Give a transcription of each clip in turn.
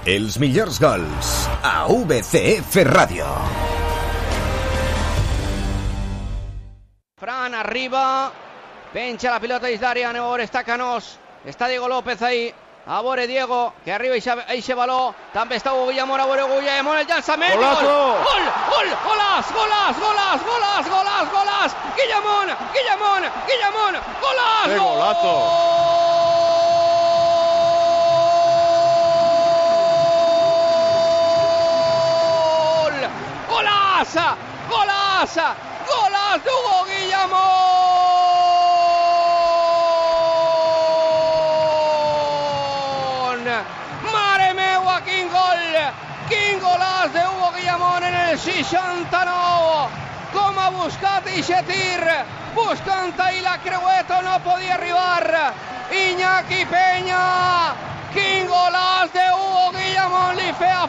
Els millors gols a VCF Ràdio. Fran arriba, pencha la pilota dins d'àrea, anem a veure, està Canós, està Diego López ahí, a veure Diego, que arriba eixe baló, també està Hugo Guillamón, a veure Hugo Guillamón, el llançament, golazo! Gol, golàs, Guillamón, golàs, ¡Qué golazo! Golaç d'Hugo Guillamón! Mare meua, quin golaç d'Hugo Guillamón en el 69! Com ha buscat eixe tir, buscant ahí la creueta, no podia arribar Iñaki Peña. Quin golaç de Hugo Guillamón, li feia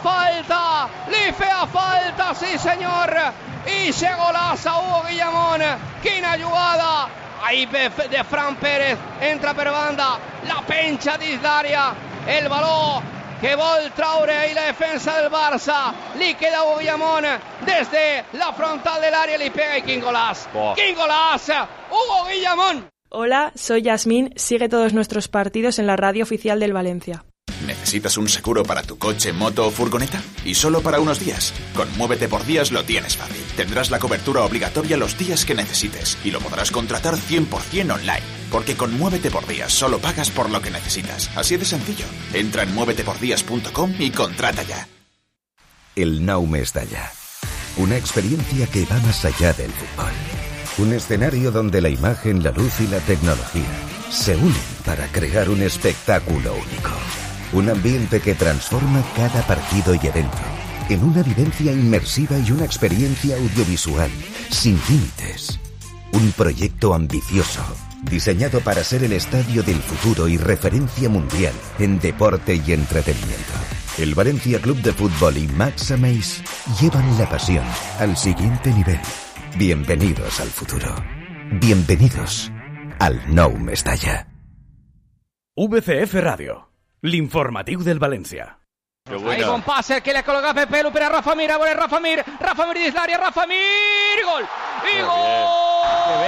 falta, sí senyor, ixe golaç a Hugo Guillamón, quina jugada, ahí de Fran Pérez, entra per banda, la penja dins d'àrea, el baló que vol traure ahí la defensa del Barça, li queda Hugo Guillamón, des de la frontal de l'àrea li pega i quin golaç, Hugo Guillamón. Hola, soy Yasmín. Sigue todos nuestros partidos en la radio oficial del Valencia. ¿Necesitas un seguro para tu coche, moto o furgoneta? Y solo para unos días. Con Muévete por Días lo tienes fácil. Tendrás la cobertura obligatoria los días que necesites y lo podrás contratar 100% online. Porque con Muévete por Días solo pagas por lo que necesitas. Así de sencillo. Entra en muévetepordías.com y contrata ya. El Nou Mestalla. Una experiencia que va más allá del fútbol. Un escenario donde la imagen, la luz y la tecnología se unen para crear un espectáculo único. Un ambiente que transforma cada partido y evento en una vivencia inmersiva y una experiencia audiovisual sin límites. Un proyecto ambicioso, diseñado para ser el estadio del futuro y referencia mundial en deporte y entretenimiento. El Valencia Club de Fútbol y Max Ameis llevan la pasión al siguiente nivel. Bienvenidos al futuro. Bienvenidos al Nou Mestalla. VCF Ràdio, l'informatiu del València. Ahí bon passe que le col·loca Pepe Lu per a Rafa Mir, a veure Rafa Mir dins l'àrea, Rafa Mir, gol! I gol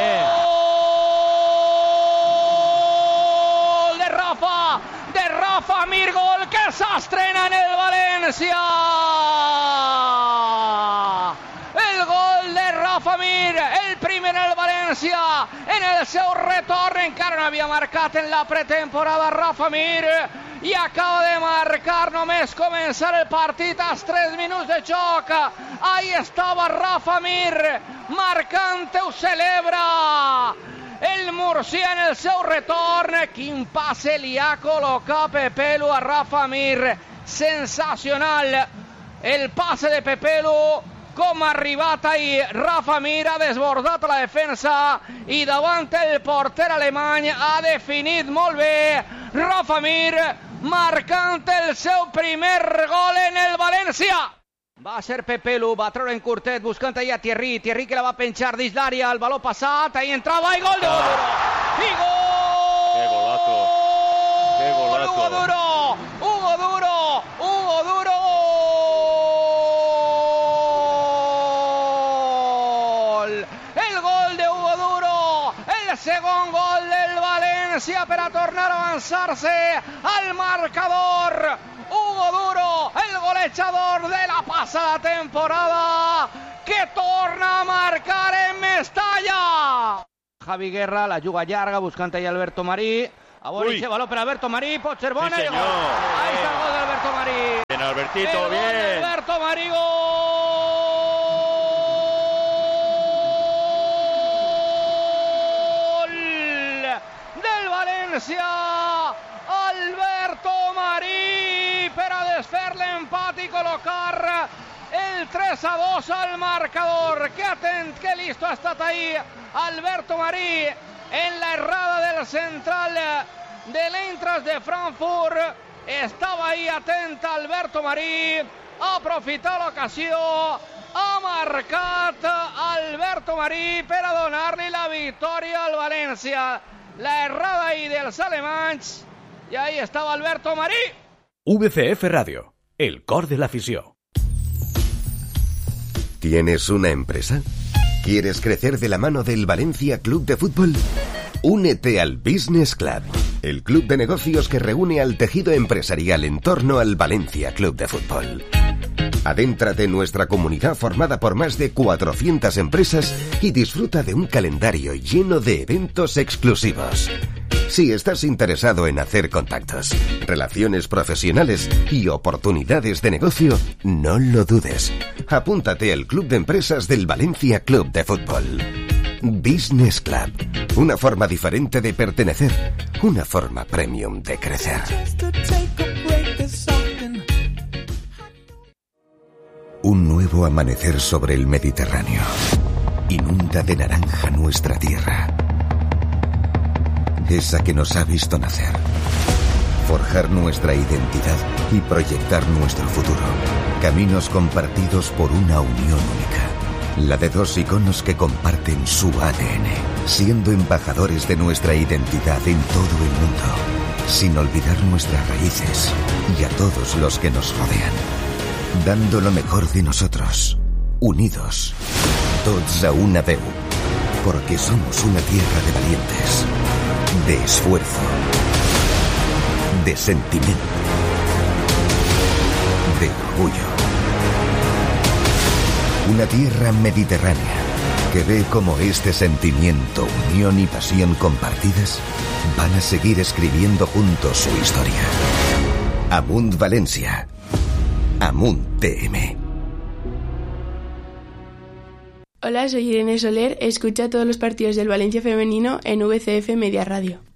de Rafa Mir, gol que s'estrena en el València! El gol de Rafa Mir, el primer en el València, en el seu retorn, encara no havia marcat en la pretemporada Rafa Mir, i acaba de marcar només començar el partit als 3 minuts de joc. Ahí estava Rafa Mir, marcant, ho celebra el murcià en el seu retorn. Quin passe li ha col·locat Pepe Lu a Rafa Mir, sensacional el passe de Pepe Lu. Com ha arribat ahir Rafa Mir, ha desbordat la defensa i davant el porter alemany ha definit molt bé Rafa Mir, marcant el seu primer gol en el València. Va ser Pepe Lu, va treure en curtet buscant ahir a Thierry que la va penjar dins l'àrea, el baló passat, ahí entrava i gol de Hugo Duro. I gol! ¡Qué golazo! Hugo Duro! El gol de Hugo Duro, el segon gol del València per a tornar a avançar-se al marcador. Hugo Duro, el golejador de la passada temporada, que torna a marcar en Mestalla. Javi Guerra, la juga llarga, buscant ahí Alberto Marí. A veure, aquest baló per Alberto Marí, pot ser bona. Sí, senyor. Ahí està el gol d'Alberto Marí. Bien, Albertito, bien. Alberto Marí, gol del València. Alberto Marí per a desfer l'empat i col·locar el 3-2 al marcador. Que atent, que listo ha estat ahí Alberto Marí en la errada del central de l'Eintracht de Frankfurt. Estava ahí atent Alberto Marí, ha aprofitat l'ocasió, ha marcat Alberto Marí per a donar-li la victòria al València. La errada ahí dels alemanys, y ahí estaba Alberto Marí. VCF Radio, el cor de l'afició. ¿Tienes una empresa? ¿Quieres crecer de la mano del Valencia Club de Fútbol? Únete al Business Club, el club de negocios que reúne al tejido empresarial en torno al Valencia Club de Fútbol. Adéntrate en nuestra comunidad formada por más de 400 empresas y disfruta de un calendario lleno de eventos exclusivos. Si estás interesado en hacer contactos, relaciones profesionales y oportunidades de negocio, no lo dudes. Apúntate al Club de Empresas del Valencia Club de Fútbol. Business Club. Una forma diferente de pertenecer. Una forma premium de crecer. Un nuevo amanecer sobre el Mediterráneo. Inunda de naranja nuestra tierra. Esa que nos ha visto nacer. Forjar nuestra identidad y proyectar nuestro futuro. Caminos compartidos por una unión única. La de dos iconos que comparten su ADN, siendo embajadores de nuestra identidad en todo el mundo, sin olvidar nuestras raíces y a todos los que nos rodean. Dando lo mejor de nosotros, unidos, tots a una veu, porque somos una tierra de valientes, de esfuerzo, de sentimiento, de orgullo. Una tierra mediterránea que ve cómo este sentimiento, unión y pasión compartidas van a seguir escribiendo juntos su historia. Amunt Valencia. Amunt TM. Hola, soy Irene Soler. Escucha todos los partidos del Valencia femenino en VCF Media Radio.